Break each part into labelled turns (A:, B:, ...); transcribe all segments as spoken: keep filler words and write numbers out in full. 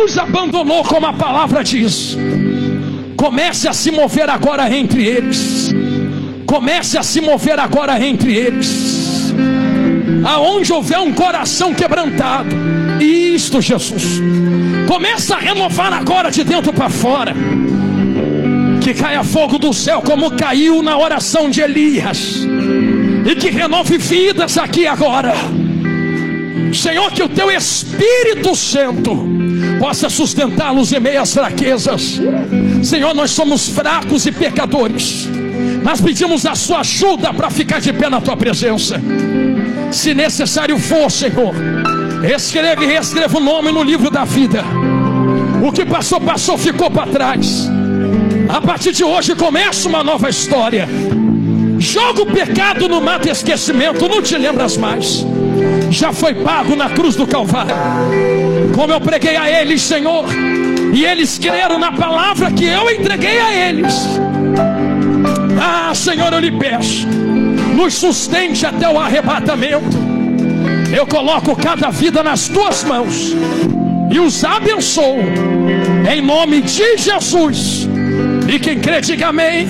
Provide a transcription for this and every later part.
A: os abandonou, como a palavra diz. Comece a se mover agora entre eles. Comece a se mover agora entre eles. Aonde houver um coração quebrantado, isto, Jesus, começa a renovar agora de dentro para fora. Que caia fogo do céu como caiu na oração de Elias, e que renove vidas aqui agora. Senhor, que o teu Espírito Santo possa sustentá-los em meio às fraquezas. Senhor, nós somos fracos e pecadores, nós pedimos a sua ajuda para ficar de pé na tua presença. Se necessário for, Senhor, escreve e reescreva o nome no livro da vida. O que passou, passou, ficou para trás. A partir de hoje começa uma nova história. Joga o pecado no mar de esquecimento, não te lembras mais. Já foi pago na cruz do Calvário. Como eu preguei a eles, Senhor, e eles creram na palavra que eu entreguei a eles. Ah, Senhor, eu lhe peço, nos sustente até o arrebatamento. Eu coloco cada vida nas tuas mãos e os abençoo em nome de Jesus. E quem crê, diga amém.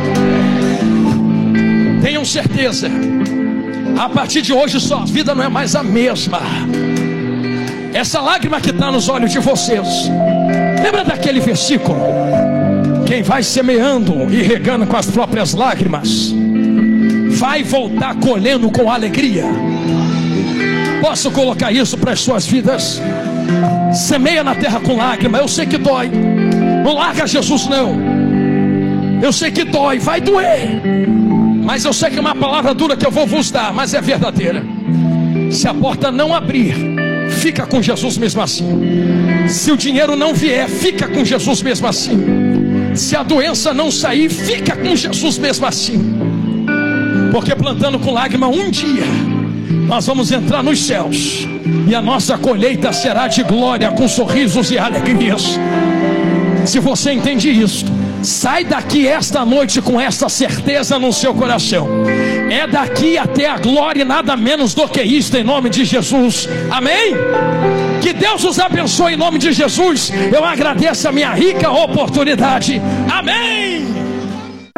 A: Tenham certeza, a partir de hoje sua vida não é mais a mesma. Essa lágrima que está nos olhos de vocês, lembra daquele versículo? Quem vai semeando e regando com as próprias lágrimas, vai voltar colhendo com alegria. Posso colocar isso para as suas vidas? Semeia na terra com lágrima. Eu sei que dói, não larga Jesus não. Eu sei que dói, vai doer, mas eu sei que é uma palavra dura que eu vou vos dar, mas é verdadeira. Se a porta não abrir, fica com Jesus mesmo assim. Se o dinheiro não vier, fica com Jesus mesmo assim. Se a doença não sair, fica com Jesus mesmo assim. Porque plantando com lágrima, um dia nós vamos entrar nos céus, e a nossa colheita será de glória, com sorrisos e alegrias. Se você entende isso, sai daqui esta noite com essa certeza no seu coração. É daqui até a glória, nada menos do que isto, em nome de Jesus. Amém? Que Deus os abençoe em nome de Jesus. Eu agradeço a minha rica oportunidade. Amém.